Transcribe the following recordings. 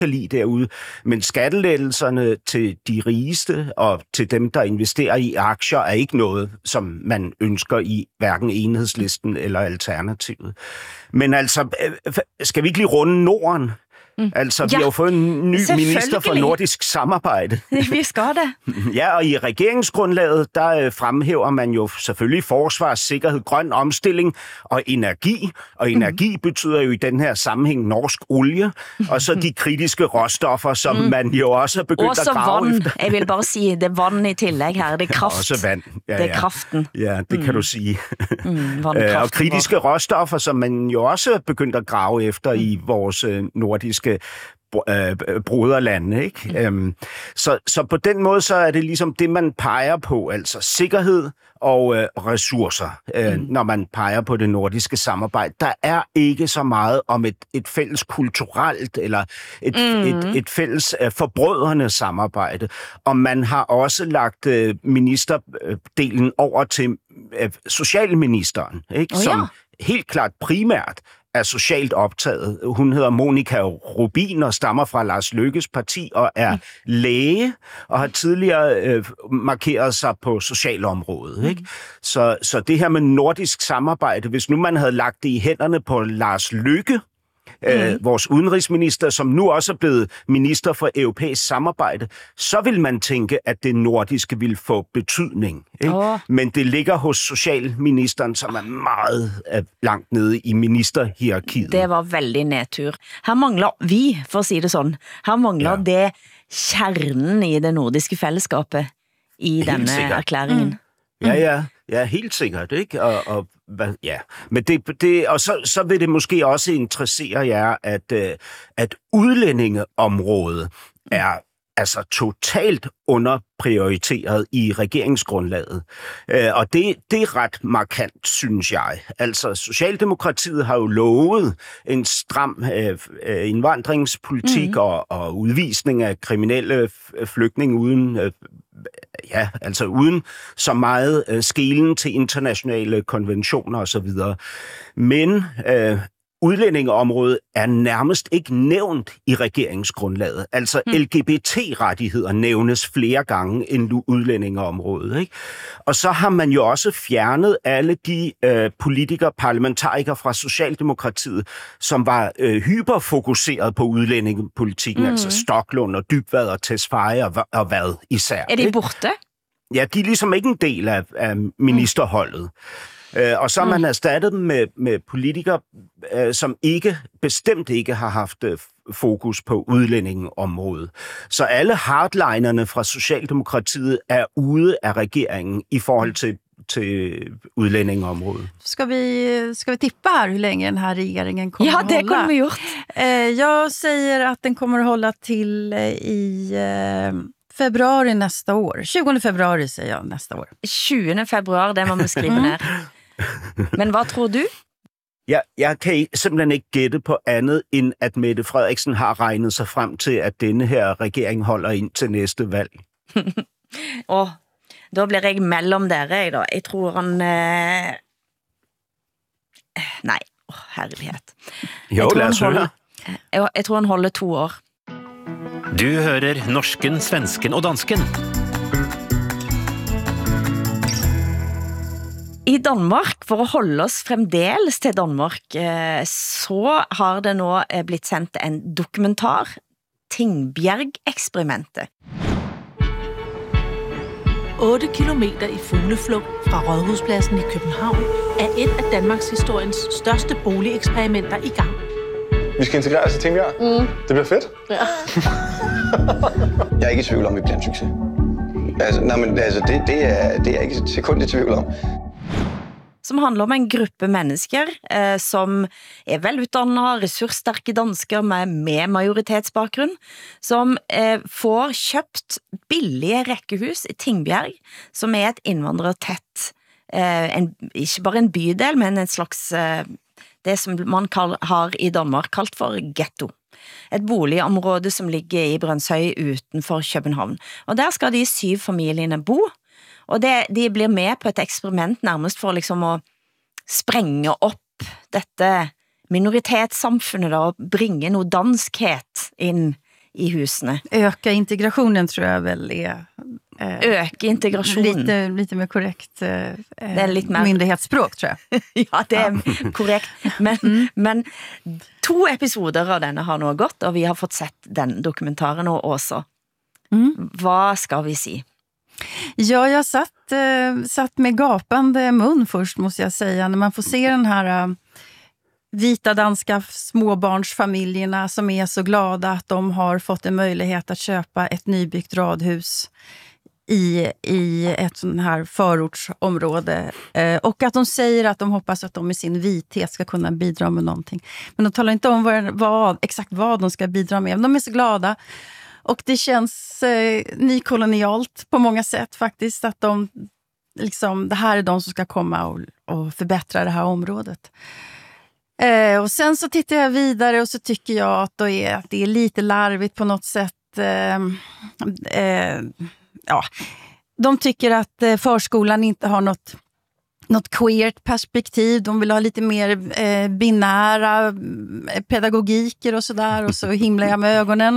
kan lide derude. Men skattelettelserne til de rigeste og til dem, der investerer i aktier, er ikke noget, som man ønsker i hverken Enhedslisten eller Alternativet. Men altså, skal vi ikke lige runde Norden? Altså, vi har jo fået en ny minister for nordisk samarbejde. Vi skal det. Ja, og i regeringsgrundlaget, der fremhæver man jo selvfølgelig forsvar, sikkerhed, grøn omstilling og energi. Og energi betyder jo i den her sammenhæng norsk olie, og så de kritiske råstoffer, som man jo også er begyndt at grave efter. Jeg vil bare sige, det er vand i tillæg her, det er kraft. Også vand. Ja, det er kraften. Ja, det kan du sige. Og kritiske råstoffer, som man jo også er begyndt at grave efter i vores nordiske broderlande, ikke? Så på den måde, så er det ligesom det, man peger på, altså sikkerhed og ressourcer, når man peger på det nordiske samarbejde. Der er ikke så meget om et fælles kulturelt eller et fælles forbrødrende samarbejde. Og man har også lagt ministerdelen over til socialministeren, ikke? Som helt klart primært er socialt optaget. Hun hedder Monika Rubin og stammer fra Lars Løkkes parti og er læge og har tidligere markeret sig på socialområdet. Ikke? Så det her med nordisk samarbejde, hvis nu man havde lagt det i hænderne på Lars Løkke, vores udenrigsminister, som nu også er blevet minister for europæisk samarbejde, så vil man tænke, at det nordiske vil få betydning. Ikke? Men det ligger hos socialministeren, som er meget langt nede i ministerhierarkiet. Det var veldig nedtur. Her mangler vi, for at sige det sådan, her mangler det kjernen i det nordiske fællesskabet i denne erklæringen. Ja, helt sikkert, ikke? Men og så vil det måske også interessere jer, at udlændingeområdet er altså totalt underprioriteret i regeringsgrundlaget. Og det er ret markant, synes jeg. Altså, Socialdemokratiet har jo lovet en stram indvandringspolitik og udvisning af kriminelle flygtninge uden uden så meget skelen til internationale konventioner osv. Men udlændingeområdet er nærmest ikke nævnt i regeringsgrundlaget. Altså LGBT-rettigheder nævnes flere gange end udlændingeområdet. Ikke? Og så har man jo også fjernet alle de politikere, parlamentarikere fra Socialdemokratiet, som var hyperfokuseret på udlændingepolitikken, altså Stoklund og Dybvad og Tesfaye og hvad især. Er de borte? Ja, de er ligesom ikke en del af ministerholdet. Og så har man erstattet dem med politikere, som bestemt ikke har haft fokus på udlændingeområdet. Så alle hardlinerne fra Socialdemokratiet er ude af regeringen i forhold til udlændingeområdet. Ska vi tippa här hur länge den här regeringen kommer att hålla? Ja, det kommer vi gjort. Jag säger att den kommer att hålla till i februari nästa år. 20 februari säger jag nästa år. 20 februari, det må man skrive ner. Men hvad tror du? Jeg kan simpelthen ikke gætte på andet, end at Mette Frederiksen har regnet sig frem til, at denne her regering holder ind til næste valg. Da bliver jeg mellem dere, jeg tror han... Nej, herlighed. Jo, lad os høre. Jeg tror han holder 2 år. Du hører norsken, svensken og dansken. I Danmark, for at holde os fremdeles til Danmark, så har det nå blitt sendt en dokumentar, Tingbjerg-eksperimentet. 8 kilometer i fugleflugt fra Rådhuspladsen i København er et af Danmarks historiens største boligeksperimenter i gang. Vi skal integrere os i Tingbjerg. Det bliver fedt. Ja. Jeg er ikke i tvivl om, vi bliver en succes. Det er jeg ikke et sekund i tvivl om. Som handler om en gruppe mennesker som er velutdannet, ressursstærke dansker med majoritetsbakgrunn, som får kjøpt billige rekkehus i Tingbjerg, som er et indvandrertett, ikke bare en bydel, men en slags, det som man har i Danmark kalt for ghetto. Et boligområde som ligger i Brønshøj utenfor København. Og der skal de 7 familiene bo, og de blir med på et eksperiment nærmest for liksom å sprenge opp dette minoritetssamfunnet da, og bringe noe danskhet inn i husene. Öka integrationen tror jag väl är Øke integrationen. lite mer korrekt Det är lite mer myndighetsspråk tror jag. Ja, det är korrekt. Men 2 episoder av denne har nå gått, og vi har fått sett den dokumentaren også. Vad ska vi si? Ja, jag satt med gapande mun först måste jag säga. När man får se den här vita danska småbarnsfamiljerna som är så glada att de har fått en möjlighet att köpa ett nybyggt radhus i ett sån här förortsområde. Och att de säger att de hoppas att de med sin vithet ska kunna bidra med någonting. Men de talar inte om exakt vad de ska bidra med. De är så glada. Och det känns nykolonialt på många sätt faktiskt. Att de, liksom, det här är de som ska komma och förbättra det här området. Och sen så tittar jag vidare och så tycker jag att det är lite larvigt på något sätt. Ja, de tycker att förskolan inte har något queert perspektiv. De vill ha lite mer binära pedagogiker och sådär. Och så himlar jag med ögonen.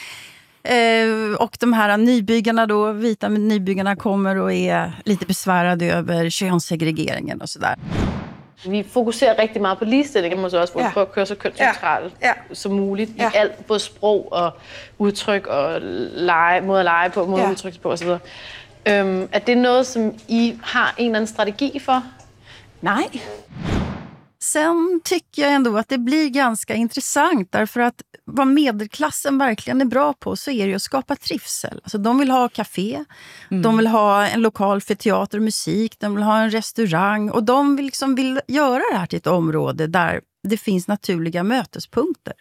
Och de här nybyggarna då, vita nybyggarna kommer och är lite besvärade över könssegregeringen och sådär. Vi fokuserer rigtig meget på ligestilling, måske også prøve at køre så kønsneutralt som muligt i alt, både sprog og udtryk og måde at lege på, måde at udtrykke på osv. Er det noget, som I har en eller anden strategi for? Nej. Sen tycker jag ändå att det blir ganska intressant därför att vad medelklassen verkligen är bra på så är det att skapa trivsel. Alltså de vill ha café, de vill ha en lokal för teater och musik, de vill ha en restaurang och de vill göra det här till ett område där det finns naturliga mötespunkter.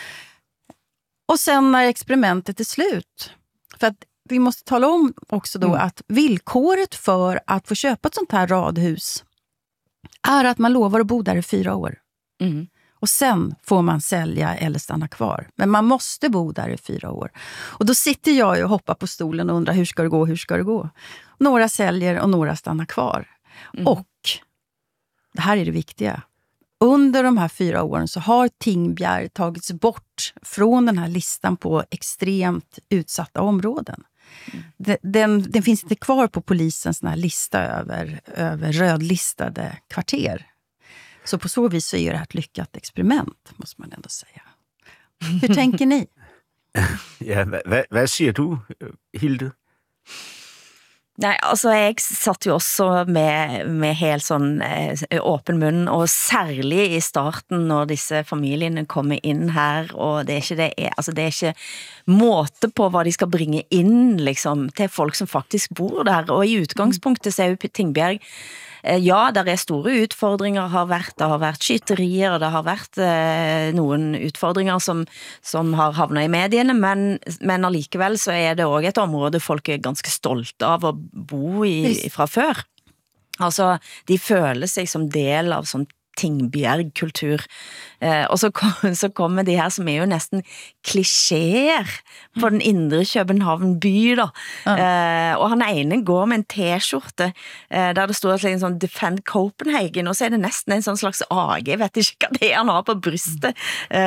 Och sen när experimentet är slut, för att vi måste tala om också då att villkoret för att få köpa ett sånt här radhus är att man lovar att bo där i 4 år. Och sen får man sälja eller stanna kvar. Men man måste bo där i 4 år. Och då sitter jag och hoppar på stolen och undrar hur ska det gå? Några säljer och några stannar kvar. Och det här är det viktiga. Under de här 4 åren så har Tingbjerg tagits bort från den här listan på extremt utsatta områden. Den finns inte kvar på polisens sån här lista över rödlistade kvarter. Så på så vis så är det här ett lyckat experiment, måste man ändå säga. Hur tänker ni? Ja, hvad siger du, Hilde? Nej, altså jeg satt jo også med helt sånn åpen munn, og særlig i starten når disse familiene kommer inn her, og det er ikke måte på hva de skal bringe inn liksom, til folk som faktisk bor der, og i utgangspunktet så er jo Tingbjerg, ja, der er store utfordringer, det har vært skytterier, og det har vært noen utfordringer som har havnet i mediene, men allikevel så er det også et område folk er ganske stolte av å bo i fra før. Altså, de føler seg som del av sånn Tingbjerg-kultur. Og så kommer de her som er jo nesten klisjeer på den indre København by da. Og han ene går med en t-skjorte der det står en sånn Defend Copenhagen, og så er det nesten en sånn slags AG, jeg vet ikke hva det er han har på brystet,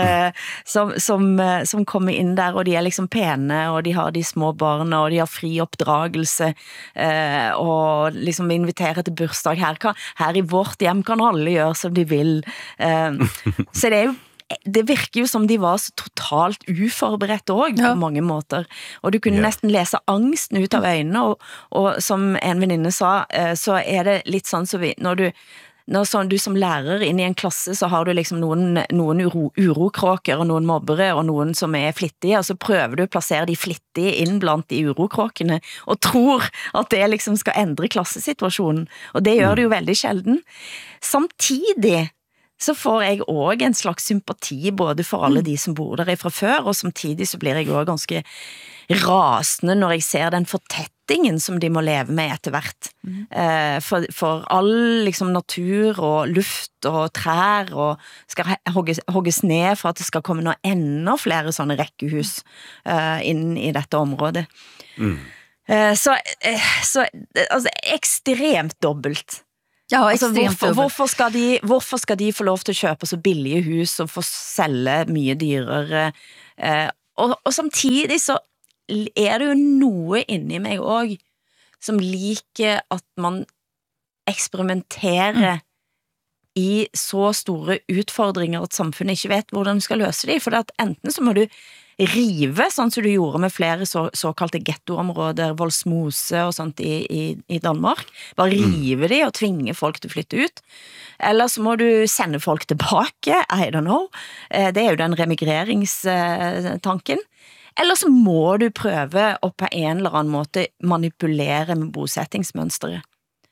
som kommer inn der, og de er liksom pene, og de har de små barna, og de har fri oppdragelse, og liksom inviterer til bursdag. Her i vårt hjem kan alle gjøre som de vil. Så det virker jo som de var så totalt uforberedt også, på mange måter. Og du kunne nesten lese angsten ut av øynene, og som en venninne sa, så er det litt sånn så når du som lærer inn i en klasse, så har du liksom noen urokråker, og noen mobbere, og noen som er flittige, og så prøver du å plassere de flittige inn blant de urokråkene, og tror at det liksom skal endre klassesituasjonen. Og det gjør det jo veldig sjelden. Samtidig så får jeg også en slags sympati både for alle de som bor der fra før, og samtidig så blir jeg også ganske rasende når jeg ser den fortettingen som de må leve med etter hvert. For all liksom natur og luft og trær og skal hogges ned for at det skal komme noe enda flere sånne rekkehus inn i dette området. Så altså, ekstremt dobbelt. Ja, altså, hvorfor skal de få lov til å kjøpe så billige hus og få selge mye dyrere og samtidig så er det jo noe inni meg også, som liker at man eksperimenterer i så store utfordringer at samfunnet ikke vet hvordan du skal løse dem. For at enten så må du rive, sånn som du gjorde med flere såkalte ghettoområder, Voldsmose og sånt i Danmark. Bare rive de og tvinge folk til å flytte ut. Eller så må du sende folk tilbake, I don't know. Det er jo den remigreringstanken. Eller så må du prøve å på en eller annen måte manipulere med bosettingsmønstre.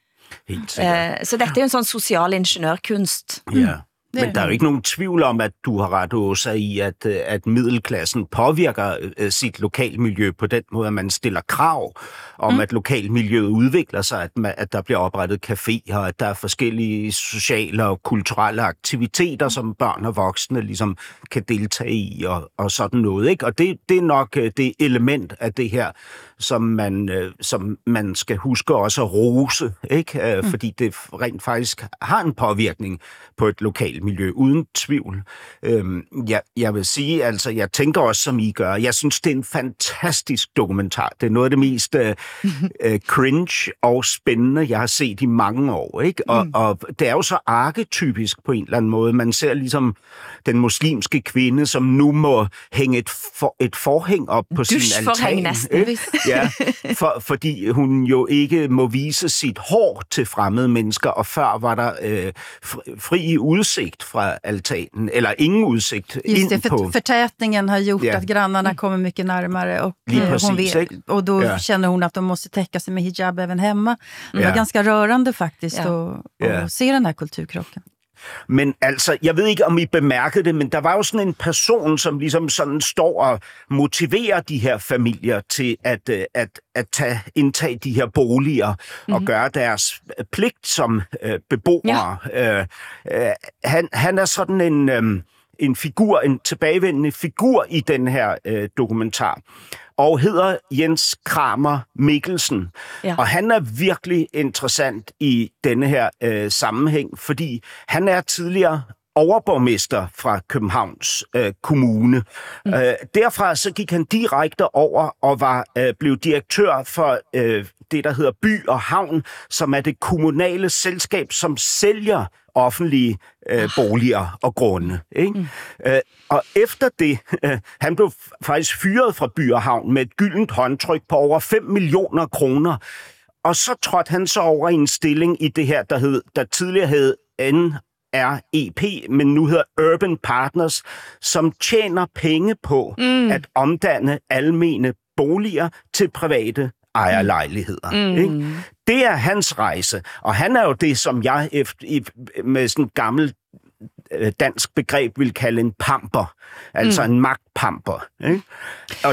Så dette er jo en sånn social ingeniørkunst. Ja. Men der er jo ikke nogen tvivl om, at du har ret, Åsa, i, at middelklassen påvirker sit lokalmiljø på den måde, at man stiller krav om, at lokalmiljøet udvikler sig, at der bliver oprettet caféer, at der er forskellige sociale og kulturelle aktiviteter, som børn og voksne ligesom kan deltage i, og sådan noget, ikke? Og det er nok det element af det her, som man skal huske også at rose, ikke? Fordi det rent faktisk har en påvirkning på et lokalmiljø, uden tvivl. Jeg vil sige, altså, jeg tænker også, som I gør. Jeg synes, det er en fantastisk dokumentar. Det er noget af det mest cringe og spændende, jeg har set i mange år, ikke? Og det er jo så arketypisk på en eller anden måde. Man ser ligesom den muslimske kvinde, som nu må hænge et forhæng op på sin altan. Næsten, ja, fordi hun jo ikke må vise sit hår til fremmede mennesker, og før var der fri udsigt fra altanen, eller ingen udsigt Just ind det, på... förtätningen har gjort att grannarna kommer mycket närmare och, hon vet, och då känner hon att de måste täcka sig med hijab även hemma. Det var ganska rørende faktisk at se den her kulturkrocken. Men altså, jeg ved ikke, om I bemærkede det, men der var jo sådan en person, som ligesom sådan står og motiverer de her familier til at indtage de her boliger og gøre deres pligt som beboere. Ja. Han er sådan en figur, en tilbagevendende figur i den her dokumentar, og hedder Jens Kramer Mikkelsen. Ja. Og han er virkelig interessant i denne her sammenhæng, fordi han er tidligere overborgmester fra Københavns Kommune. Derfra så gik han direkte over og blev direktør for det, der hedder By og Havn, som er det kommunale selskab, som sælger offentlige boliger og grunde. Ikke? Og efter det, han blev faktisk fyret fra By og Havn med et gyldent håndtryk på over 5 millioner kroner. Og så trådte han så over i en stilling i det her, der tidligere hed NREP, men nu hedder Urban Partners, som tjener penge på at omdanne almene boliger til private ejerlejligheder. Ikke? Det er hans rejse, og han er jo det, som jeg med sådan et gammelt dansk begreb vil kalde en pamper, altså en magtpamper. Ikke? Og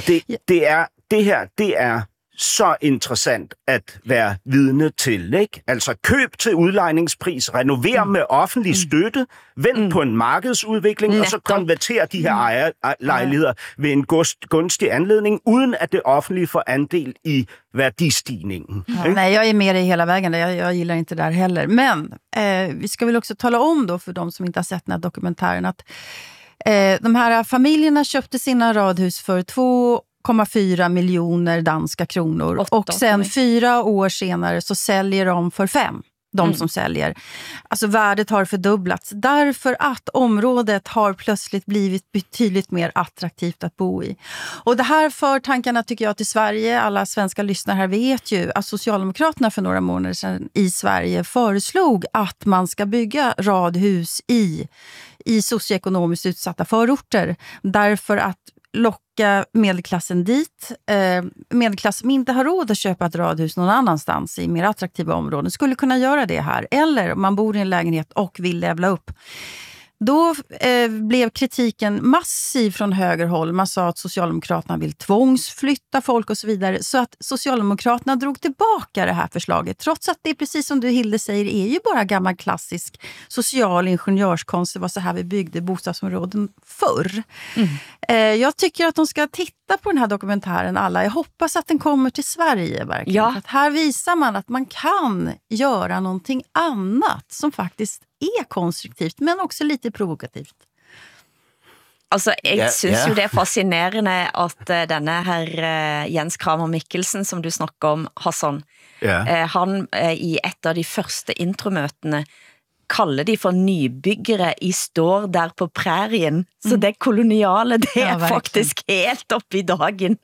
det er så interessant at være vidne til, ikke? Altså køb til udlejningspris, renover med offentlig støtte, vend på en markedsudvikling, og så konverter de her ejerlejligheder ved en gunstig anledning, uden at det offentlige får andel i værdistigningen. Nej, jag är med dig hela vägen. Jag gillar inte det där heller. Men vi ska väl också tala om då för de som inte har sett den här dokumentären att de här familjerna köpte sina radhus för 2,4 miljoner danska kronor. Och sen 4 år senare så säljer de för 5. De som säljer. Alltså värdet har fördubblats. Därför att området har plötsligt blivit betydligt mer attraktivt att bo i. Och det här för tankarna tycker jag till Sverige. Alla svenska lyssnare här vet ju att Socialdemokraterna för några månader sedan i Sverige föreslog att man ska bygga radhus i socioekonomiskt utsatta förorter. Därför att locka medelklassen dit. Medelklass som inte har råd att köpa ett radhus någon annanstans i mer attraktiva områden skulle kunna göra det här. Eller om man bor i en lägenhet och vill levla upp. Då blev kritiken massiv från högerhåll. Man sa att Socialdemokraterna vill tvångsflytta folk och så vidare. Så att Socialdemokraterna drog tillbaka det här förslaget. Trots att det är precis som du Hilde säger är ju bara gammal klassisk social ingenjörskonst. Det var så här vi byggde bostadsområden förr. Jag tycker att de ska titta på den här dokumentären alla. Jag hoppas att den kommer till Sverige verkligen. Ja. För att här visar man att man kan göra någonting annat som faktiskt är konstruktivt, men också lite provokativt. Altså, jeg synes jo det er fascinerende at denne her Jens Kramer Mikkelsen, som du snakker om, Hassan, han i et av de første intromøtene kalder de for nybyggere I står der på prærien. Så det koloniale, det er faktisk helt op I dagen.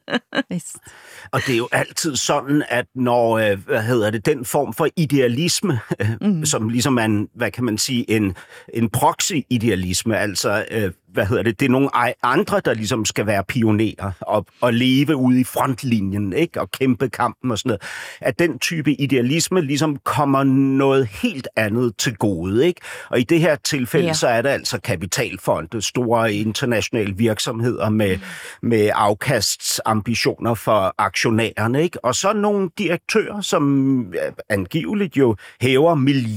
Og det er jo altid sådan, at når, den form for idealisme, som ligesom er en, hvad kan man sige, en proxy-idealisme, altså, det er nogle andre, der ligesom skal være pionerer og leve ude I frontlinjen, ikke? Og kæmpe kampen og sådan noget. At den type idealisme ligesom kommer noget helt andet til gode, ikke? Og i det her tilfælde, så er det altså kapitalfonde, store internationale virksomheder med afkastsambitioner for aktionærerne, ikke? Og så nogle direktører, som angiveligt jo hæver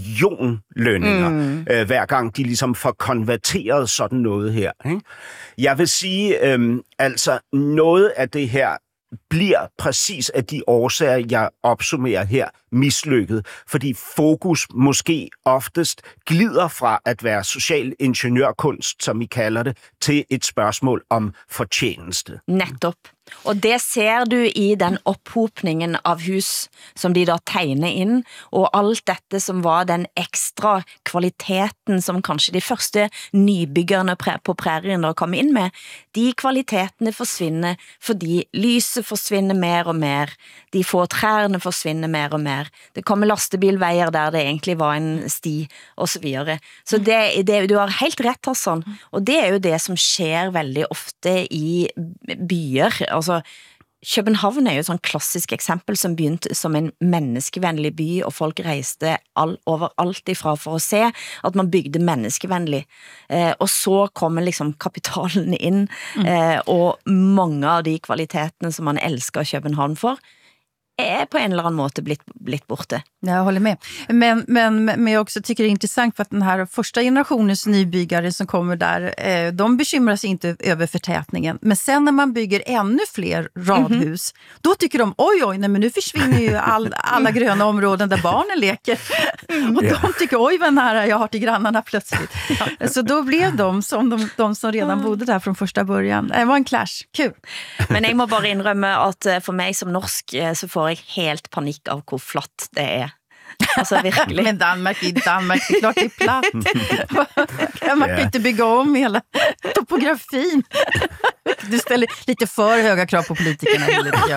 millionlønninger, hver gang de ligesom får konverteret sådan noget her. Ikke? Jeg vil sige, altså noget af det her bliver præcis af de årsager, jeg opsummerer her, mislykket, fordi fokus måske oftest glider fra at være social ingeniørkunst, som I kalder det, til et spørgsmål om fortjeneste. Netop. Og det ser du I den ophopningen av hus som de da tegner ind, og alt dette som var den ekstra kvaliteten som kanskje de første nybyggerne på prærien der kom ind med, de kvalitetene forsvinder, fordi lyset forsvinder mer og mer, de få træerne forsvinder mer og mer, det kommer lastebilveier der det egentlig var en sti, og så videre. Så det, du har helt ret, Hassan, og det er jo det som sker veldig ofte I byer. Altså, København er jo et sånn klassisk eksempel som begynte som en menneskevennlig by, og folk reiste overalt ifra for å se at man bygde menneskevennlig. Og så kommer liksom kapitalen inn, og mange av de kvalitetene som man elsker København for, är på en eller annan måte blivit borta. Jag håller med. Men jag också tycker det är intressant för att den här första generationens nybyggare som kommer där, de bekymrar sig inte över förtätningen. Men sen när man bygger ännu fler radhus, då tycker de, oj, nej, men nu försvinner ju alla gröna områden där barnen leker. Och de tycker, oj, vad nära jag har till grannarna plötsligt. Så då blev de som de som redan bodde där från första början. Det var en clash. Kul. Men jag må bara inrømme at for mig som norsk så får jeg helt panik av hvor flatt det er. Altså virkelig. Men Danmark, det är klart det är platt. Man kan inte bygga om hela topografin. Du ställer lite för höga krav på politikerna.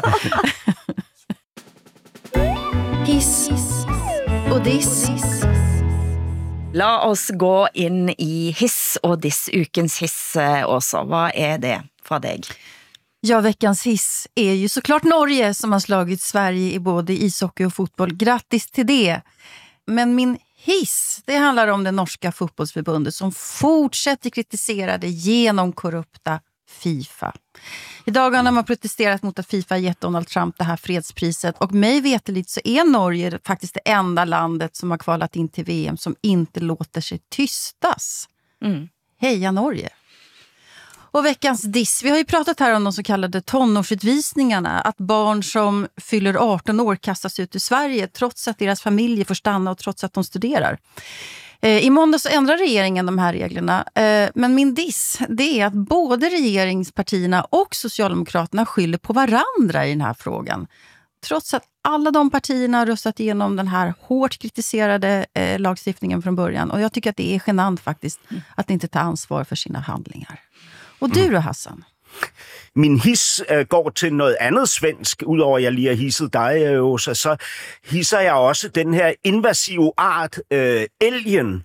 Hiss och diss. La oss gå in I hiss och diss, ukens hiss också. Vad är det fra dig? Ja, veckans hiss är ju såklart Norge som har slagit Sverige I både ishockey och fotboll. Grattis till det! Men min hiss, det handlar om det norska fotbollsförbundet som fortsätter kritisera det genomkorrupta FIFA. I dagarna har man protesterat mot att FIFA gett Donald Trump det här fredspriset, och mig veterligt så är Norge faktiskt det enda landet som har kvalat in till VM som inte låter sig tystas. Heja Norge! Och veckans diss. Vi har ju pratat här om de så kallade tonårsutvisningarna. Att barn som fyller 18 år kastas ut ur Sverige trots att deras familjer får stanna och trots att de studerar. I måndag så ändrar regeringen de här reglerna. Men min diss, det är att både regeringspartierna och Socialdemokraterna skyller på varandra I den här frågan. Trots att alla de partierna har röstat igenom den här hårt kritiserade lagstiftningen från början. Och jag tycker att det är genant faktiskt att inte ta ansvar för sina handlingar. Og du då, Hassan? Min hiss går til noget andet svensk, udover jeg lige har hisset dig, Åsa, så hisser jeg også den her invasive art, elgen,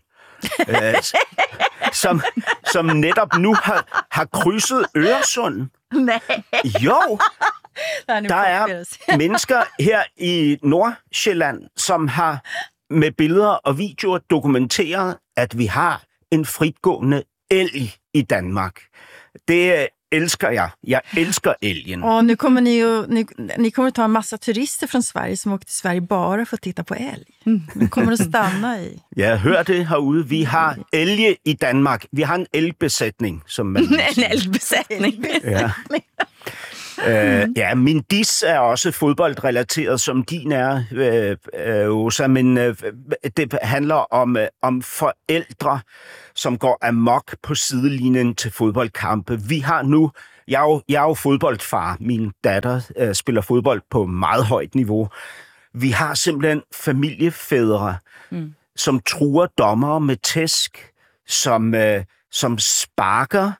som netop nu har krydset Øresund. Nej. Jo, der er mennesker her I Nordsjælland, som har med billeder og videoer dokumenteret, at vi har en fritgående elg I Danmark. Det älskar jag. Jag älskar älgen. Och nu kommer ni kommer att ta en massa turister från Sverige som åker till Sverige bara för att titta på älg. De kommer att stanna I. Jeg hører det herude. Vi har elge I Danmark. Vi har en elgbesætning. Som man en elgbesætning. Ja. Ja, min dis er også fodboldrelateret, som din Åsa, men det handler om forældre, som går amok på sidelinjen til fodboldkampe. Vi har nu, jeg er jo fodboldfar, min datter spiller fodbold på meget højt niveau. Vi har simpelthen familiefædre, som truer dommere med tæsk, som sparker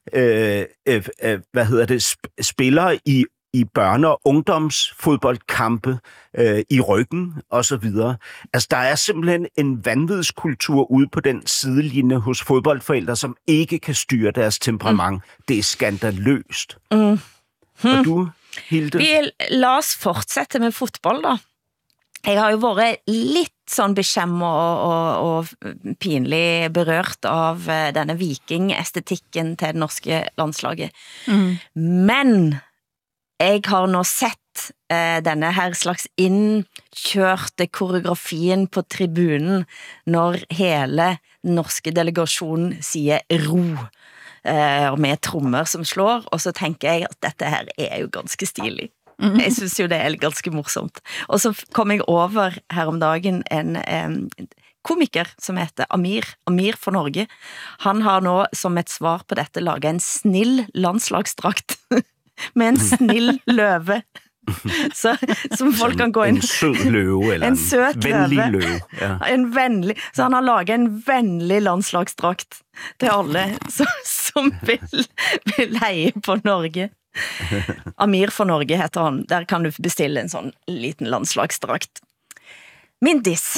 spillere i børne- og ungdomsfodboldkampe i ryggen og så videre. Altså, der er simpelthen en vanvidskultur ude på den sidelinje hos fodboldforældre, som ikke kan styre deres temperament. Det er skandaløst. Og du, Hilde? La oss fortsette med fotball da. Jeg har jo vært litt sånn beskjemmet og pinlig berørt av denne vikingestetikken til det norske landslaget. Men jeg har nå sett denne her slags innkjørte koreografien på tribunen når hele den norske delegasjonen sier ro med trommer som slår, og så tenker jeg at dette her er jo ganske stilig. Jeg synes jo det er ganske morsomt. Og så kom jeg over her om dagen en komiker som heter Amir for Norge. Han har nå som et svar på dette laget en snill landslagsdrakt med en snill løve. Så, som folk kan gå inn. En sød løve, eller en vennlig løve. Ja. En vennlig, så han har laget en vennlig landslagsdrakt til alle som vil heie på Norge. Amir for Norge heter han. Der kan du bestille en sånn liten landslagsdrakt. Min diss.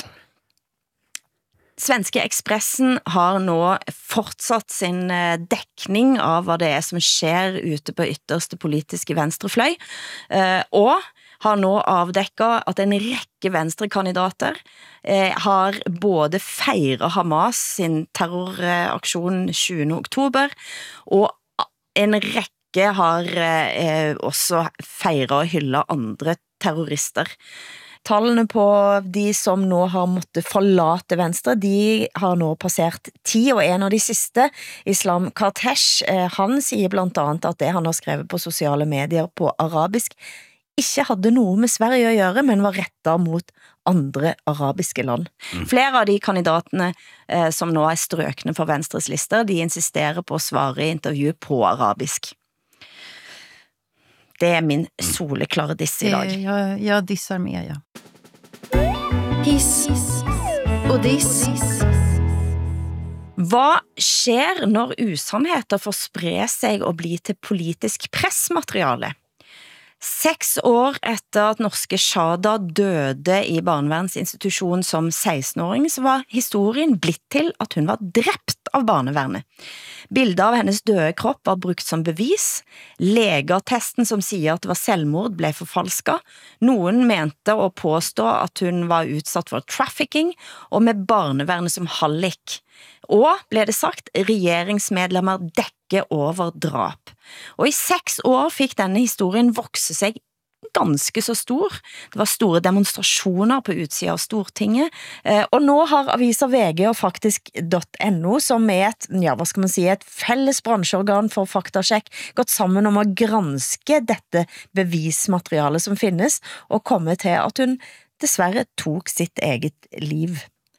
Svenske Expressen har nå fortsatt sin dekning av hva det er som skjer ute på ytterste politiske venstrefløy, og har nå avdekket at en rekke venstrekandidater har både feiret Hamas sin terroraksjon 20. oktober, og en rekke har også feiret og hyllet andre terrorister. Tallene på de som nå har måttet forlate venstre, de har nå passert 10, og en av de siste, Islam Kartesh, han sier blant annet at det han har skrevet på sosiale medier på arabisk ikke hadde noe med Sverige å gjøre, men var rettet mot andre arabiske land. Flere av de kandidatene som nå er strøkne for Venstres lister, de insisterer på å svare i intervju på arabisk. Det er min soleklare diss i dag. Jag dissar med, ja. Hiss og diss. Hva skjer når usannheter får spre seg og bli til politisk pressmateriale? 6 år etter at norske Shada døde i barnevernsinstitusjon som 16-åring, så var historien blitt til at hun var drept av barnevernet. Bildet av hennes døde kropp var brukt som bevis. Legeattesten som sier at det var selvmord ble forfalsket. Noen mente å påstå at hun var utsatt for trafficking, og med barnevernet som hallik. Og, ble det sagt, regjeringsmedlemmer dekker over drap. Og i 6 år fikk denne historien vokse seg ganske så stor. Det var store demonstrasjoner på utsida av Stortinget, og nå har aviser VG og faktisk.no, som er et felles bransjeorgan for faktasjekk, gått sammen om å granske dette bevismaterialet som finnes, og komme til at hun dessverre tok sitt eget liv.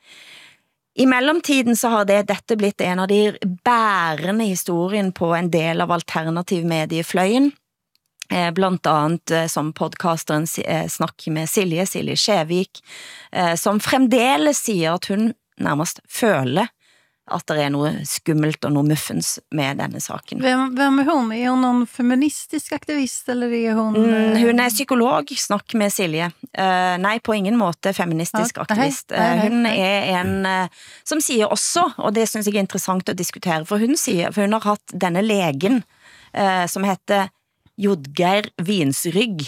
I mellomtiden så har dette blitt en av de bærende historien på en del av alternativ mediefløyen, blant annet som podcasteren Snakk med Silje Skjevik, som fremdeles sier at hun nærmest føler at det er noe skummelt og noe muffens med denne saken. Hvem er hun? Er hun noen feministisk aktivist, eller er hun... Hun er psykolog, Snakk med Silje. Nei, på ingen måte feministisk aktivist. Hun er en som sier også, og det synes jeg er interessant å diskutere, for hun har hatt denne legen som heter Jodgeir Vinsrygg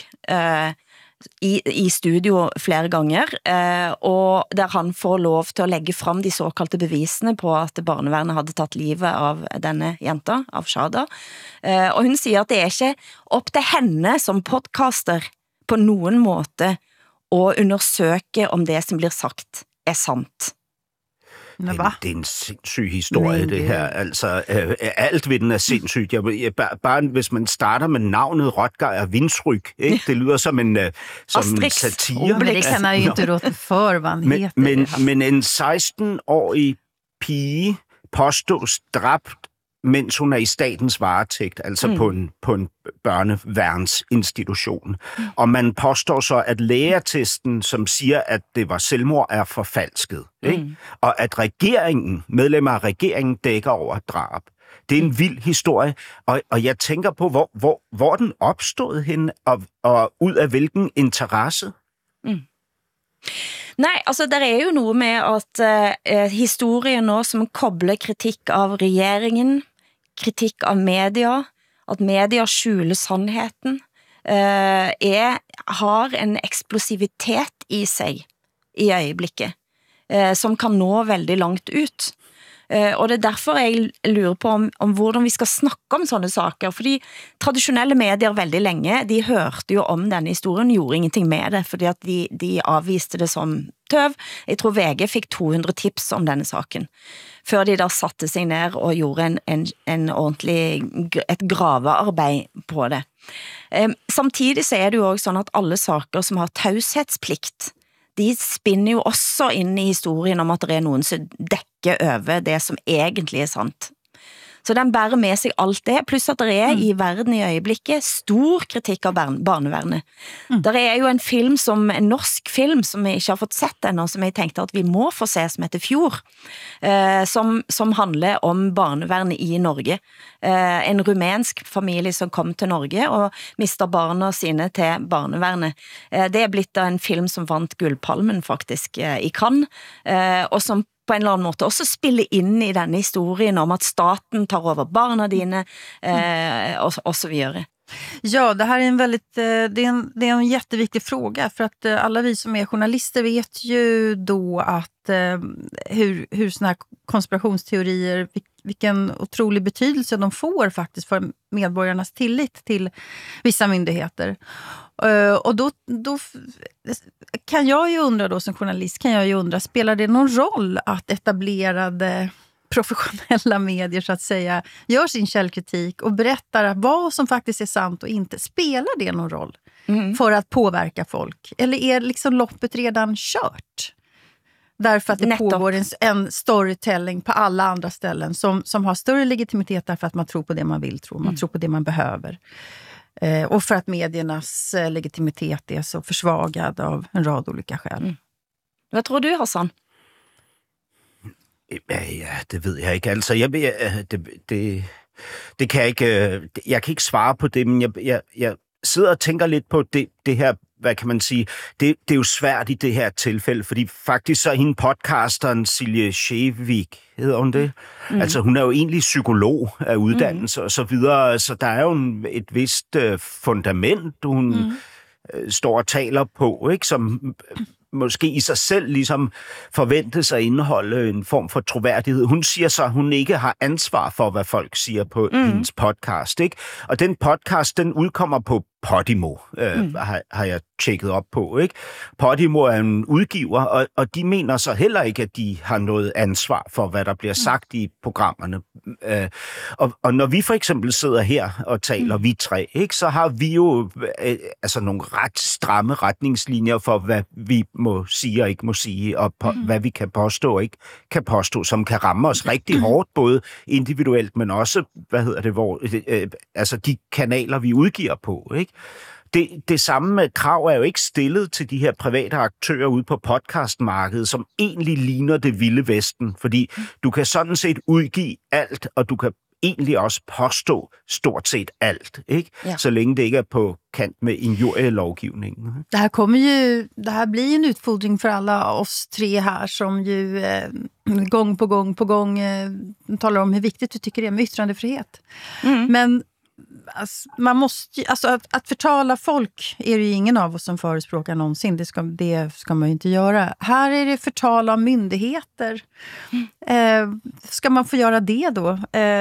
i studio flere ganger, og der han får lov til å legge fram de såkalte bevisene på at barnevernet hadde tatt livet av denne jenta, av Shada. Og hun sier at det er ikke opp til henne som podcaster på noen måte å undersøke om det som blir sagt er sant. Det er en sindssyg historie, det her. Altså, alt ved den er sindssygt. Bare hvis man starter med navnet Rotgeier Windsryg, ikke? Det lyder som en satire. Men det kan han ju inte råda för vad han heter. Men en 16-årig pige påstås dræbt, mens hun er i statens varetægt, altså på en børneværnsinstitution. Og man påstår så, at lægeattesten, som siger, at det var selvmord, er forfalsket. Ikke? Og at medlemmer af regeringen dækker over drab. Det er en vild historie, og jeg tænker på, hvor den opstod henne, og ud af hvilken interesse? Nej, altså der er jo noget med, at historien nå, som kobler kritik av regeringen, kritik av media, at media skjuler sandheten, har en eksplosivitet i sig i øjeblikket, som kan nå veldig langt ut. Og det er derfor jeg lurer på om hvordan vi skal snakke om sådanne saker, fordi traditionelle medier veldig længe, de hørte jo om denne historien, gjorde ingenting med det, fordi at de avviste det som tøv. Jeg tror VG fik 200 tips om denne saken, før de da satte sig ned og gjorde en ordentlig, et gravearbeid på det. Samtidig så er det jo også sådan, at alle saker som har taushetsplikt, de spinner jo også inn i historien om at det er nogen som dækker over det som egentlig er sant. Så den bærer med sig alt det, plus at det er i verden i øjeblikket stor kritik av barnevernet. Der er jo en norsk film, som jeg ikke har fått sett ennå, som jeg tenkte at vi må få se, som heter Fjord, som handler om barnevernet i Norge. En rumænsk familie som kom til Norge og mistet barna sine til barnevernet. Det er blitt en film som vant Guldpalmen faktisk i Cannes, og som på en eller anden måte også spille ind i denne historien om at staten tar over barna dine och så vidare. Ja, det här är en väldigt det är en jätteviktig fråga, för att alla vi som är journalister vet ju då att hur såna här konspirationsteorier, vilken otrolig betydelse de får faktiskt för medborgarnas tillit till vissa myndigheter. Och då kan jag ju undra då, som journalist kan jag ju undra, spelar det någon roll att etablerade professionella medier så att säga gör sin källkritik och berättar vad som faktiskt är sant och inte? Spelar det någon roll för att påverka folk? Eller är liksom loppet redan kört? Därför att det pågår en storytelling på alla andra ställen som har större legitimitet därför att man tror på det man vill tro, man tror på det man behöver. Och för att mediernas legitimitet är så försvagad av en rad olika skäl. Hvad tror du, Hassan? Ja, det ved jeg ikke. Altså, det kan jeg ikke. Jeg kan ikke svare på det, men jeg sidder og tænker lidt på det her. Hvad kan man sige? Det er jo svært i det her tilfælde, fordi faktisk så er hende podcasteren Silje Skjevik, hedder hun det? Altså, hun er jo egentlig psykolog af uddannelse og så videre, så der er jo et vist fundament, hun står og taler på, ikke? Som måske i sig selv ligesom forventes at indeholde en form for troværdighed. Hun siger så, at hun ikke har ansvar for, hvad folk siger på hendes podcast, ikke? Og den podcast, den udkommer på Podimo, har jeg tjekket op på, ikke? Podimo er en udgiver, og de mener så heller ikke, at de har noget ansvar for, hvad der bliver sagt i programmerne. Og når vi for eksempel sidder her og taler, vi tre, ikke, så har vi jo altså nogle ret stramme retningslinjer for, hvad vi må sige og ikke må sige, og hvad vi kan påstå og ikke kan påstå, som kan ramme os rigtig hårdt, både individuelt, men også, altså de kanaler, vi udgiver på, ikke? Det samme krav er jo ikke stillet til de her private aktører ude på podcastmarkedet, som egentlig ligner det vilde vesten, fordi du kan sådan set udgive alt, og du kan egentlig også påstå stort set alt, ikke? Ja. Så længe det ikke er på kant med injurielovgivningen. Det här blir en utfordring för alla oss tre här som ju gång på gång talar om hur viktigt vi tycker det är med yttrandefrihet. Men alltså, man måste att förtala folk är det ju ingen av oss som förespråkar någonsin. Det ska man ju inte göra. Här är det förtal av myndigheter. Ska man få göra det då?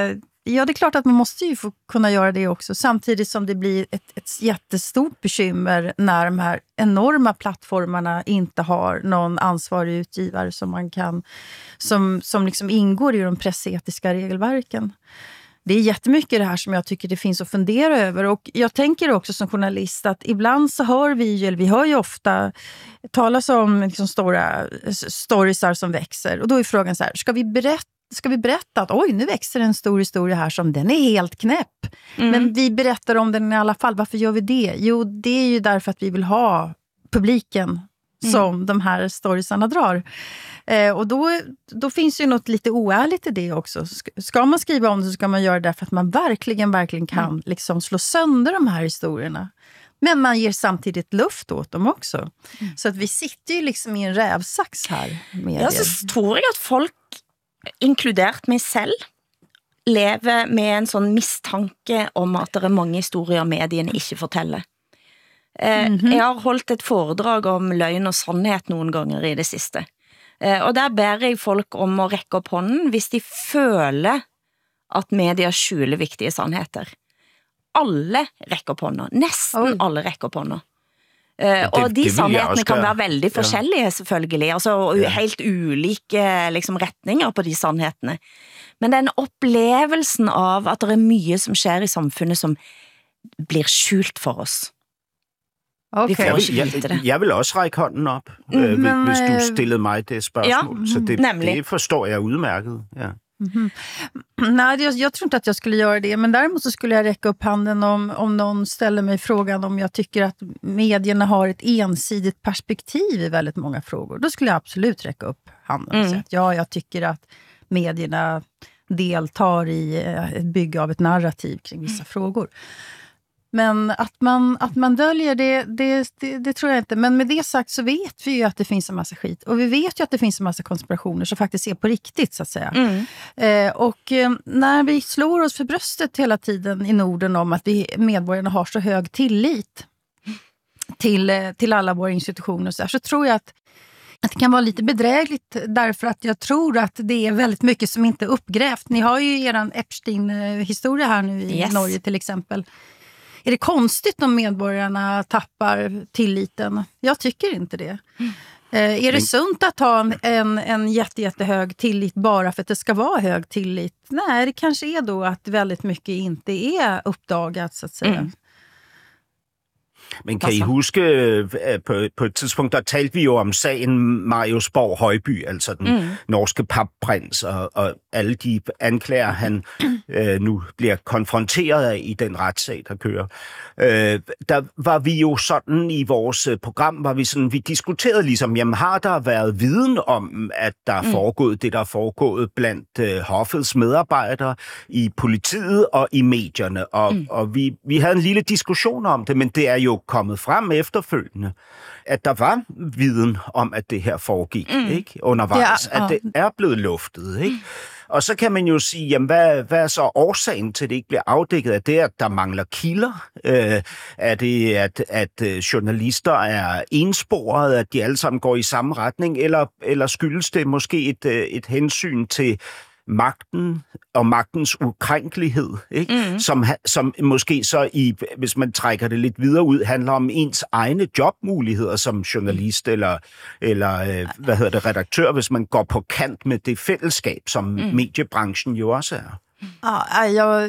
Ja, det är klart att man måste ju få kunna göra det också. Samtidigt som det blir ett jättestort bekymmer när de här enorma plattformarna inte har någon ansvarig utgivare som man kan, som liksom ingår i de pressetiska regelverken. Det är jättemycket det här som jag tycker det finns att fundera över. Och jag tänker också som journalist att ibland så hör vi hör ju ofta talas om liksom stora storiesar som växer. Och då är frågan så här, ska vi berätta att oj, nu växer en stor historia här som den är helt knäpp. Men vi berättar om den i alla fall. Varför gör vi det? Jo, det är ju därför att vi vill ha publiken som de här storiesarna drar. Och då finns ju något lite oärligt i det också. Ska man skriva om det så ska man göra det därför att man verkligen kan liksom slå sönder de här historierna. Men man ger samtidigt luft åt dem också. Så att vi sitter ju liksom i en rävsax här. Ja, så tror jag att folk, inkluderat mig selv, lever med en sån misstanke om att det är många historier medierna inte fortæller. Jeg har holdt et foredrag om løgn og sannhet noen ganger i det siste. Og der ber jeg folk om å rekke opp hånden hvis de føler at media skjuler viktige sannheter. Alle rekker opp hånden. Nesten alle rekker opp hånden. Og de sannhetene kan være veldig forskjellige selvfølgelig, altså helt ulike liksom, retninger på de sannhetene. Men den opplevelsen av at det er mye som skjer i samfunnet som blir skjult for oss. Okay. Jeg vil også række hånden op, hvis du stillede mig det spørgsmål. Ja, så det forstår jeg udmærket. Ja. Nej, jag tror inte att jag skulle göra det. Men däremot så skulle jag räcka upp handen om någon ställer mig frågan om jag tycker att medierna har ett ensidigt perspektiv i väldigt många frågor. Då skulle jag absolut räcka upp handen och säga att jag tycker att medierna deltar i ett bygge av ett narrativ kring vissa frågor. Men att man döljer det tror jag inte. Men med det sagt så vet vi ju att det finns en massa skit. Och vi vet ju att det finns en massa konspirationer som faktiskt är på riktigt, så att säga. Och när vi slår oss för bröstet hela tiden i Norden om att vi medborgarna har så hög tillit till alla våra institutioner så tror jag att det kan vara lite bedrägligt därför att jag tror att det är väldigt mycket som inte är uppgrävt. Ni har ju eran Epstein-historia här nu i Norge till exempel. Är det konstigt om medborgarna tappar tilliten? Jag tycker inte det. Är det sunt att ha en jättehög tillit bara för att det ska vara hög tillit? Nej, det kanske är då att väldigt mycket inte är uppdagat, så att säga. Men kan I huske, på et tidspunkt, der talte vi jo om sagen Marius Borg Højby, altså den norske papprins, og alle de anklager, han nu bliver konfronteret af i den retssag, der kører. Der var vi jo sådan i vores program, vi diskuterede ligesom, jamen har der været viden om, at der er foregået det, der er foregået blandt hoffets medarbejdere i politiet og i medierne, og vi havde en lille diskussion om det, men det er jo kommet frem efterfølgende, at der var viden om, at det her foregik, ikke? Undervejs, at det er blevet luftet, ikke? Og så kan man jo sige, jamen, hvad er så årsagen til, at det ikke bliver afdækket? Er det, at der mangler kilder? Er det, at journalister er ensporet, at de alle sammen går i samme retning? Eller skyldes det måske et hensyn til magten og magtens ukrænkelighed, ikke? Som måske så hvis man trækker det lidt videre ud, handler om ens egne jobmuligheder som journalist eller redaktør, hvis man går på kant med det fællesskab, som mediebranchen jo også er.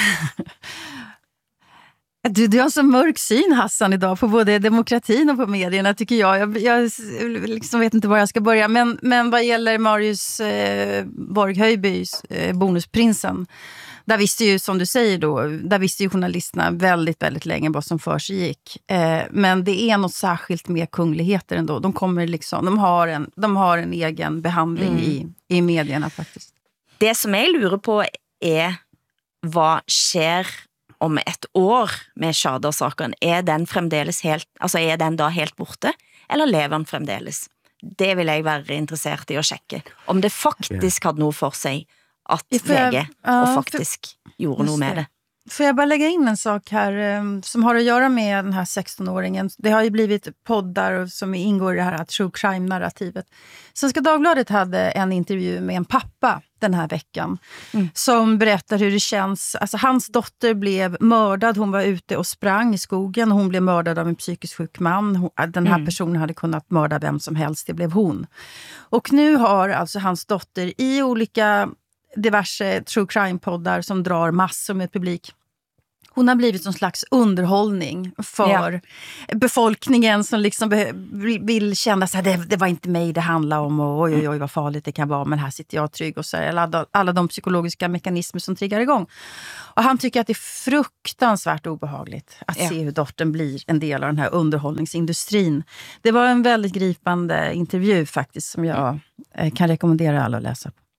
Du har en så mörk syn, Hassan, idag på både demokratin och på medierna, tycker jag. Jag liksom vet inte var jag ska börja. Men vad gäller Marius Borg Højbys bonusprinsen, där visste ju, som du säger då, där visste ju journalisterna väldigt, väldigt länge vad som försiggick. Men det är något särskilt med kungligheter ändå. De kommer liksom, de har en egen behandling i medierna faktiskt. Det som jag lurer på är vad sker om ett år med Tjader-saken. Är den fremdeles helt, alltså är den då helt borte, eller lever den fremdeles? Det vill jag vara intresserad i att checka. Om det faktiskt hade något för sig att VG och faktiskt gjorde något med det. Får jag bara lägga in en sak här som har att göra med den här 16-åringen. Det har ju blivit poddar som ingår i det här true crime-narrativet. Svenska Dagbladet hade en intervju med en pappa den här veckan som berättar hur det känns. Alltså hans dotter blev mördad, hon var ute och sprang i skogen. Hon blev mördad av en psykiskt sjuk man. Den här personen hade kunnat mörda vem som helst, det blev hon. Och nu har alltså hans dotter i olika diverse true crime-poddar som drar massor med publik. Hon har blivit en slags underhållning för befolkningen som liksom vill känna så här, det var inte mig det handlar om och oj vad farligt det kan vara, men här sitter jag trygg och så här, alla de psykologiska mekanismer som triggar igång. Och han tycker att det är fruktansvärt obehagligt att se hur dottern blir en del av den här underhållningsindustrin. Det var en väldigt gripande intervju faktiskt som jag kan rekommendera alla att läsa på.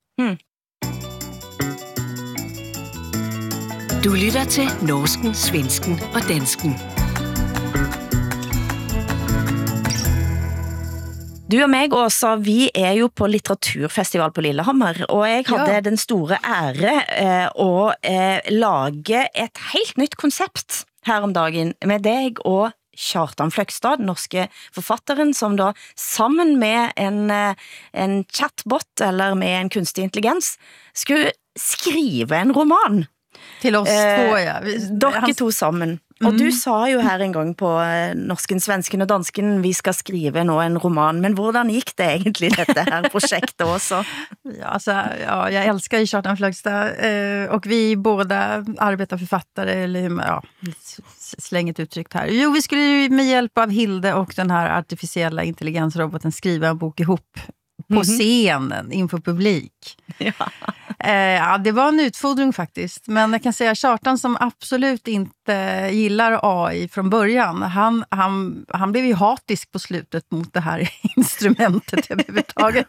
Du lytter til Norsken, Svensken og Dansken. Du og meg, Åsa, vi er jo på litteraturfestival på Lillehammer, og jeg hadde den store ære å lage et helt nytt konsept her om dagen med deg og Kjartan Fløgstad, norske forfatteren, som da sammen med en chatbot eller med en kunstig intelligens skulle skrive en roman. Till oss två, ja. Dere to sammen. Og du sa jo her en gang på Norsken, Svensken og Dansken, vi skal skrive nå en roman, men hvordan gikk det egentlig dette her projektet också? Ja, jag älskar ju Kjartan Fløgstad och vi båda arbetar författare, eller slänget uttryckt här. Jo, vi skulle ju med hjälp av Hilde och den här artificiella intelligensroboten skriva en bok ihop på scenen inför publik. Ja, det var en utfordring faktiskt. Men jag kan säga Kjartan som absolut inte gillar AI från början. Han blev ju hatisk på slutet mot det här instrumentet överhuvudtaget.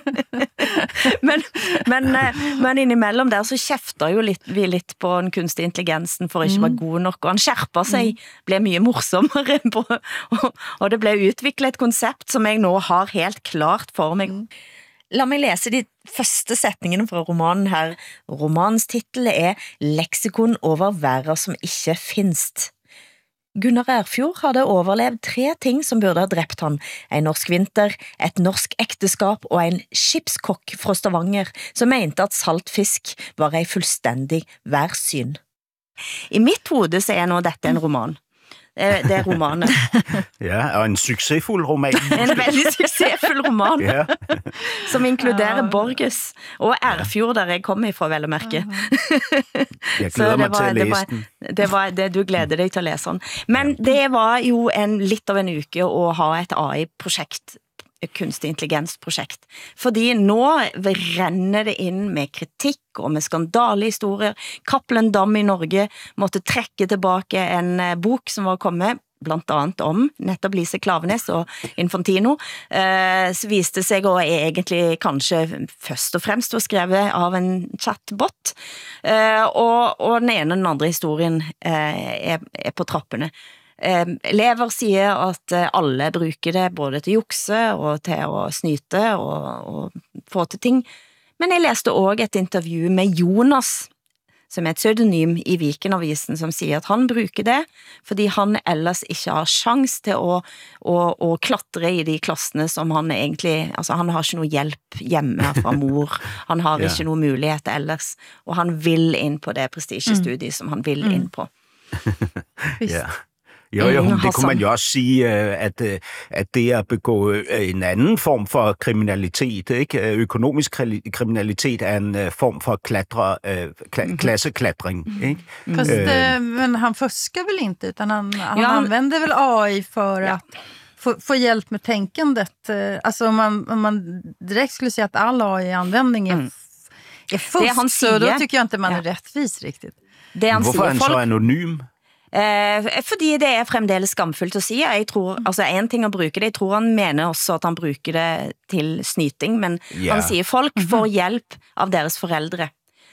men innimellom der så kjefter jo vi litt på den kunstige intelligensen for ikke være god nok, og han skjerper seg, ble mye morsommere og det ble utviklet et konsept som jeg nå har helt klart for meg. La meg lese de første setningene fra romanen her. Romanens titel Leksikon over verden som ikke finst. Gunnar Erfjord hadde overlevd 3 ting som burde ha drept han. En norsk vinter, et norsk ekteskap og en skipskokk fra Stavanger som mente at saltfisk var en fullstendig værsyn. I mitt hode så nå dette en roman. Det romanen. Ja, og en succesfuld roman. En veldig succesfull roman, som inkluderer Borges og Erfjord, der jeg kommer ifra, vel å merke. Jeg gleder meg til å lese den. Det var det du gleder deg til å lese den. Men det var jo litt av en uke å ha et AI-prosjekt, kunstig intelligensprojekt. Fordi nå renner det inn med kritikk og med skandalehistorier. Cappelen Dam i Norge måtte trekke tilbake en bok som var kommet, blant annet om nettopp Lise Klaveness og Infantino, så viste seg å egentlig kanskje først og fremst var skrevet av en chatbot, og den ene og den andre historien på trappene. Elever sier at alle bruker det både til jukse og til å snyte og få til ting. Men jeg leste også et intervju med Jonas, som et pseudonym i Viken-avisen, som sier at han bruker det fordi han ellers ikke har sjans til å klatre i de klassene som han egentlig, altså han har ikke noe hjelp hjemme fra mor, han har ikke noe mulighet ellers, og han vil inn på det prestigestudiet som han vil inn på. Ja. Jo, det kunne man jo også sige, at det at begå en anden form for kriminalitet, ikke? Økonomisk kriminalitet en form for klasseklatring. Ikke? Fast, men han fuskar väl inte, utan han använder väl AI för att få hjälp med tänkandet. Alltså om man direkt skulle säga att all AI-användning är fusk, så då tycker jag inte man är rättvis riktigt. Hvorfor er han så anonym? Fordi det fremdeles skamfullt å si. Jeg tror, altså en ting å bruke det, jeg tror han mener også at han bruker det til snyting, men han sier folk får hjelp av deres foreldre.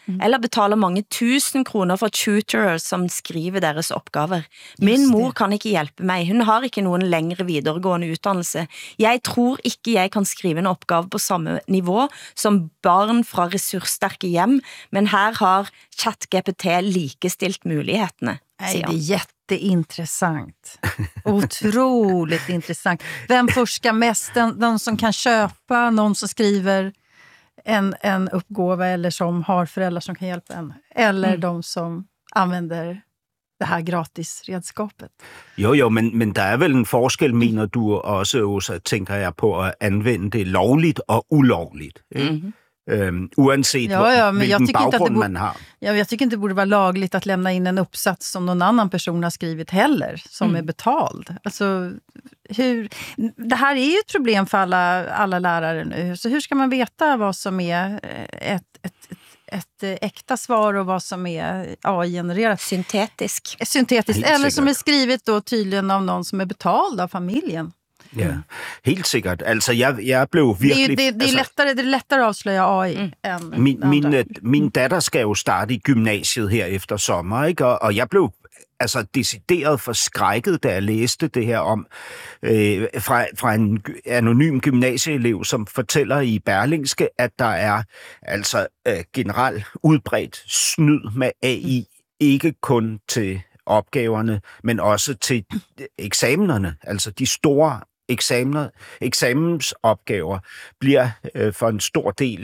eller betaler mange 1000 kroner for tutorers som skriver deres opgaver. Min mor kan ikke hjælpe mig. Hun har ikke nogen længere videregående uddannelse. Jeg tror ikke, jeg kan skrive en opgave på samme niveau som barn fra ressourcestærke hjem, men her har ChatGPT likestilt muligheterne. Nej, det är jätteintressant. Otroligt intressant. Vem forskar mest? De som kan köpa, någon som skriver en uppgåva eller som har föräldrar som kan hjälpa en. Eller de som använder det här gratisredskapet. Jo, men der er vel en forskel, mener du også, Åsa, tænker jeg på at anvende det lovligt og ulovligt. Uanset hvilken baggrund man har. Ja, jag tycker inte det borde vara lagligt att lämna in en uppsats som någon annan person har skrivit heller, som är betald. Alltså, det här är ju ett problem för alla lärare nu. Så hur ska man veta vad som är ett äkta svar och vad som är AI-genererat? Syntetisk. Eller som är skrivet då tydligen av någon som är betald av familjen. Ja, helt sikkert. Altså, jeg blev virkelig... Det er lettere at afsløre AI end min datter skal jo starte i gymnasiet her efter sommer, ikke? Og jeg blev decideret forskrækket, da jeg læste det her om fra en anonym gymnasieelev, som fortæller i Berlingske, at der er generelt udbredt snyd med AI, ikke kun til opgaverne, men også til eksamenerne, altså de store eksamensopgaver bliver for en stor del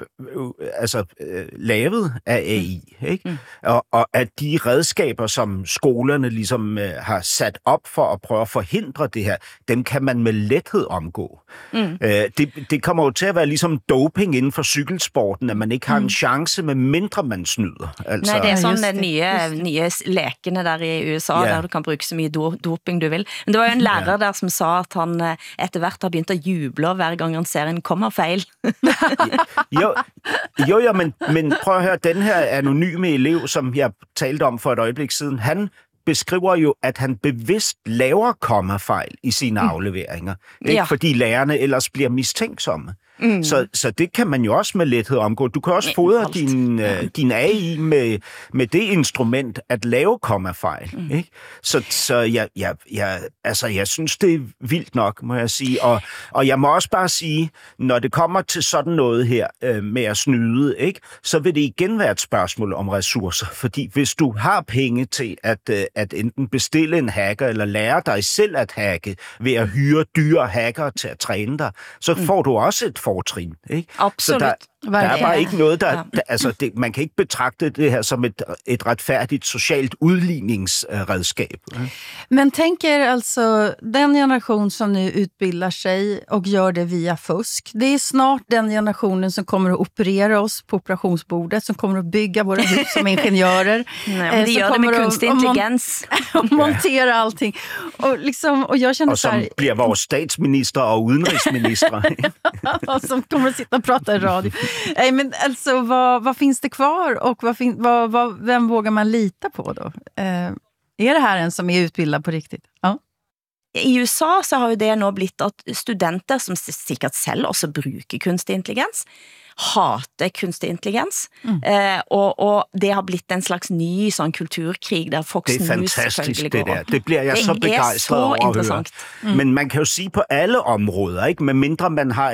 lavet af AI, ikke? Og at de redskaber, som skolerne ligesom har sat op for at prøve at forhindre det her, dem kan man med lethed omgå. Det kommer jo til at være ligesom doping inden for cykelsporten, at man ikke har en chance, med mindre man snyder. Altså, nej, det er sådan nye lekene der i USA, der du kan bruge så mye doping du vil. Men det var jo en lærer der, som sa at han etter hvert har begynt at juble hver gang han ser en kommerfejl. jo, men prøv at høre, den her anonyme elev, som jeg talte om for et øjeblik siden, han beskriver jo, at han bevidst laver kommafejl i sine afleveringer, ikke? Fordi lærerne ellers bliver mistænksomme. Så det kan man jo også med lethed omgå. Du kan også fodre din AI med det instrument at lave kommafejl. Ikke? Så jeg synes, det er vildt nok, må jeg sige. Og jeg må også bare sige, når det kommer til sådan noget her med at snyde, ikke, så vil det igen være et spørgsmål om ressourcer. Fordi hvis du har penge til at enten bestille en hacker eller lære dig selv at hacke ved at hyre dyre hacker til at træne dig, så får du også et fortrin, ikke? Absolut. Så der er bare ikke noget, man kan ikke betragte det her som et retfærdigt socialt udligningsredskab. Men tänker alltså, den generation som nu utbildar sig och gör det via fusk, det är snart den generationen som kommer att operera oss på operationsbordet, som kommer att bygga våra hus som ingenjörer. Nej, men det gör det med kunstig intelligens. Och montera allting. Och jag känner och som här, blir vår statsminister och udenrigsminister. och som kommer att sitta och prata i radio. Nej, men alltså, vad finns det kvar och vem vågar man lita på då? Är det här en som är utbildad på riktigt? Ja. I USA så har jo det nå blitt at studenter som sikkert selv også bruker kunstig intelligens, hater kunstig intelligens, og det har blitt en slags ny sånn kulturkrig der Fox News selvfølgelig går. Det er fantastisk det der. Det bliver jeg så begejstret over at høre. Men man kan jo sige på alle områder, ikke? Med mindre man har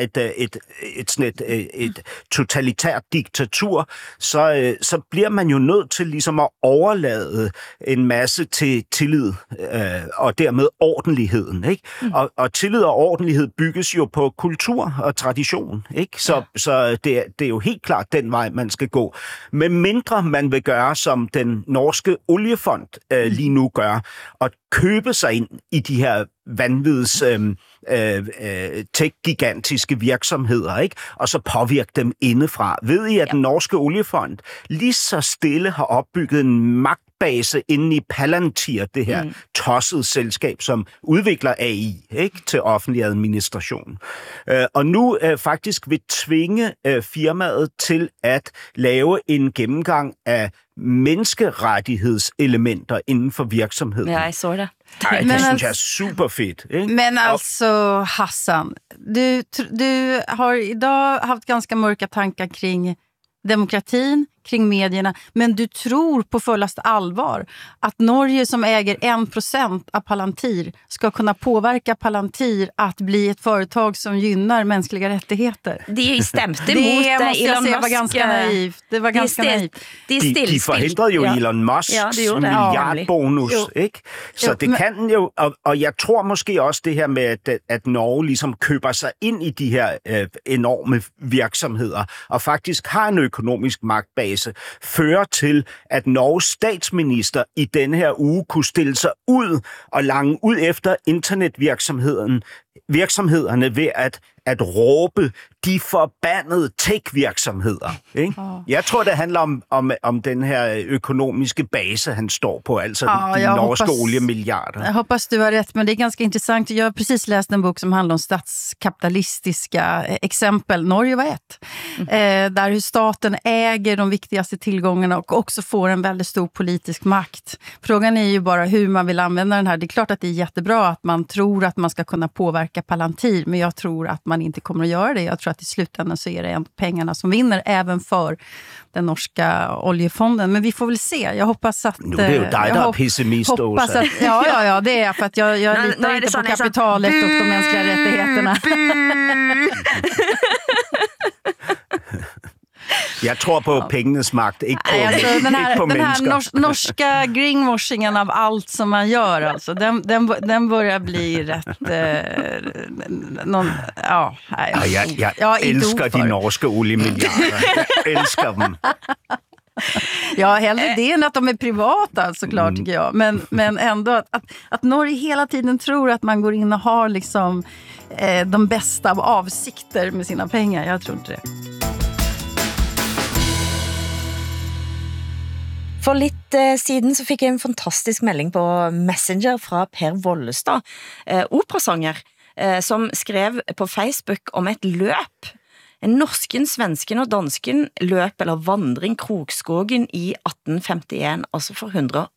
et totalitært diktatur, så bliver man jo nødt til ligesom at overlade en masse til tillid og dermed ordentligheden, ikke? Og tillid og ordentlighed bygges jo på kultur og tradition, ikke? Så det er jo helt klart den vej, man skal gå. Med mindre man vil gøre, som den norske oliefond lige nu gør, og købe sig ind i de her vanvids tech-gigantiske virksomheder, ikke? Og så påvirke dem indefra. Ved I, at den norske oliefond lige så stille har opbygget en magtbase inde i Palantir, det her tossede selskab, som udvikler AI, ikke? Til offentlig administration. Og nu faktisk vil tvinge firmaet til at lave en gennemgang af menneskerettighedselementer inden for virksomheden. Ja, jeg så det. Ej, det synes jeg er super fedt. Ikke? Men alltså, Hassan, du har idag haft ganska mörka tankar kring demokratin, kring medierna. Men du tror på fullaste allvar att Norge som äger 1% av Palantir ska kunna påverka Palantir att bli ett företag som gynnar mänskliga rättigheter. De stämte det mot måste jag säga var ganska naivt. Det var ganska naivt. De forhindrede jo Elon Musks milliardbonus, ikke? Så det kan jo, og jeg tror måske også det her med, at Norge ligesom køber sig ind i de her enorme virksomheder, og faktisk har en økonomisk magtbase, fører til, at Norges statsminister i denne her uge kunne stille sig ud og lange ud efter virksomhederne ved at råbe de forbandede tech-virksomheder. Ikke? Jeg tror, det handler om den her økonomiske base, han står på, altså de norske oliemilliarder. Jag hoppas du har rätt, men det är ganska intressant. Jag har precis läst en bok som handlar om statskapitalistiska exempel. Norge var ett. Där hur staten äger de viktigaste tillgångarna och också får en väldigt stor politisk makt. Frågan är ju bara hur man vill använda den här. Det är klart att det är jättebra att man tror att man ska kunna påverka Palantir, men jag tror att man inte kommer att göra det. Jag tror att i slutändan så är det pengarna som vinner även för den norska oljefonden. Men vi får väl se. Jag hoppas att... Nu är det ju dig, der er pessimist, hoppas att, ja, det är för att jag litar inte på kapitalet och de mänskliga rättigheterna. Jeg tror på pengenes magt, ikke på, alltså, ikke på den mennesker. här norska greenwashingen av allt som man gör, alltså, den börjar bli rätt... Jeg elsker de norske oliemilliarder. Jeg elsker dem. Ja, hellre det än att de är privata såklart tycker jag. Men ändå att Norge hela tiden tror att man går in och har liksom, de bästa av avsikter med sina pengar. Jag tror inte det. For litt siden så fikk jeg en fantastisk melding på Messenger fra Per Vollestad, operasanger, som skrev på Facebook om et løp. En norsken, svensken og dansken løp eller vandring Krokskogen i 1851, altså for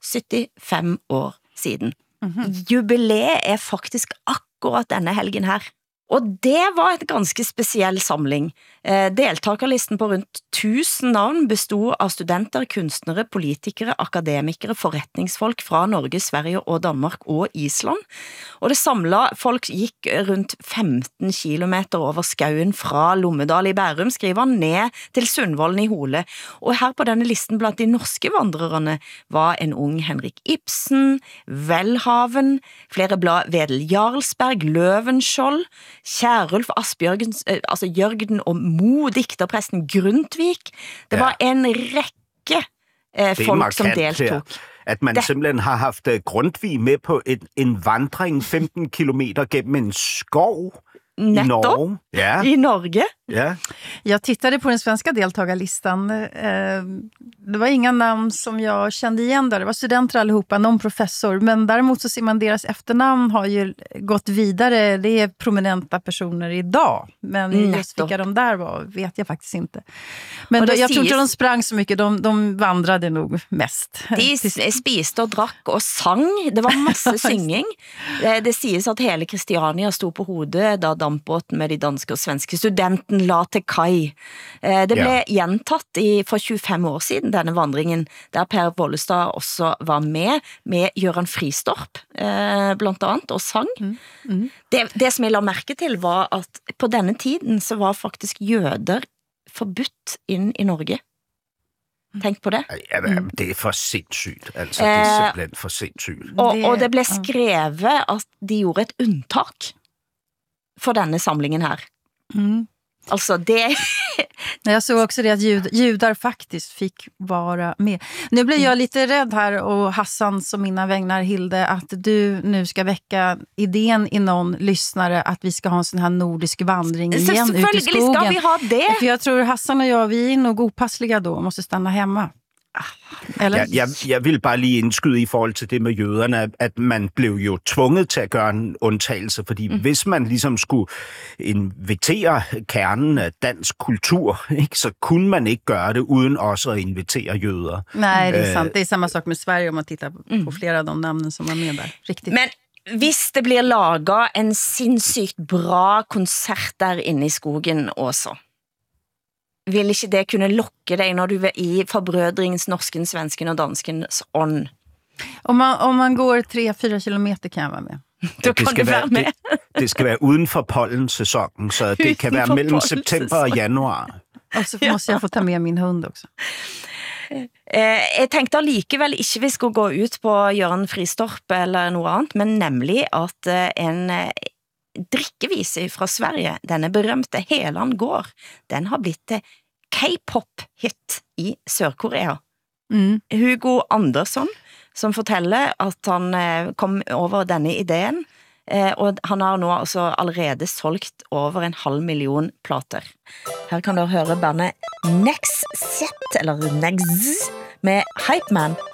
175 år siden. Jubileet faktisk akkurat denne helgen her. Og det var et ganske spesiell samling. Deltakerlisten på rundt 1000 navn bestod av studenter, kunstnere, politikere, akademikere, forretningsfolk fra Norge, Sverige og Danmark og Island. Og det samlet folk gikk rundt 15 kilometer over skauen fra Lommedal i Bærum, skriver han, ned til Sundvolden i Hole. Og her på denne listen blant de norske vandrerne var en ung Henrik Ibsen, Welhaven, flere blad Vedel Jarlsberg, Løvenskiold, Kjærulf Asbjørgen, altså Jørgen og Mo, dikterpresten Grundtvig. Det var en rekke folk som deltog. At man simpelthen har haft Grundtvig med på en vandring 15 kilometer gennem en skov i Norge. Ja. I Norge. Ja. Jag tittade på den svenska deltagarlistan. Det var inga namn som jag kände igen där. Det var studenter allihopa, någon professor. Men däremot så ser man deras efternamn har ju gått vidare. Det är prominenta personer idag. Men just vilka de där var vet jag faktiskt inte. Men jag tror inte de sprang så mycket. De vandrade nog mest. De spiste og drakk og sang. Det var masse synging. Det sies at hele Kristiania stod på hodet da dampbåten med de danske og svenske studenten la til kai. Det ble gjentatt for 25 år siden, denne vandringen, der Per Vollestad også var med Göran Fristorp, blant annet, og sang. Det som jeg la merke til var at på denne tiden så var faktisk jøder forbudt inn i Norge. Tenk på det. Ja, det er for sindssygt. Altså, det er simpelthen for sindssygt. Og det ble skrevet at de gjorde et unntak for denne samlingen her. Alltså det... Jag såg också det att judar faktiskt fick vara med. Nu blir jag lite rädd här, och Hassan som mina vägnar, Hilde, att du nu ska väcka idén i någon lyssnare att vi ska ha en sån här nordisk vandring igen ut i skogen. Ska vi ha det? För jag tror Hassan och jag, vi är nog opassliga då och måste stanna hemma. Jeg vil bare lige indskyde i forhold til det med jøderne, at man blev jo tvunget til at gøre en undtagelse, fordi hvis man ligesom skulle invitere kernen af dansk kultur, ikke, så kunne man ikke gøre det uden også at invitere jøder. Nej, det är sant. Det är samma sak med Sverige om man tittar på flera av de namnen som var med där. Riktigt. Men hvis det blir laget en sinnssykt bra koncert der inne i skogen også, Vil ikke det kunne lokke dig, når du er i forbrødringens norsken, svensken og danskens ånd? Om man går 3-4 kilometer kan jeg være med. Då kan du være med. Det skal være uden for pollensæsonen, så det kan være mellem september og januar. Og så måste jeg få ta med min hund også. Jeg tenkte allikevel ikke vi skulle gå ut på Jørgen Fristorp eller noe annet, men nemlig at en drikkevise fra Sverige, denne berømte Helan Gård, den har blitt K-pop-hit i Sør-Korea. Hugo Andersson, som forteller at han kom over denne ideen, og han har nå altså allerede solgt over 500.000 plater. Her kan du høre bandet Next Set, eller Next, med Hype Man.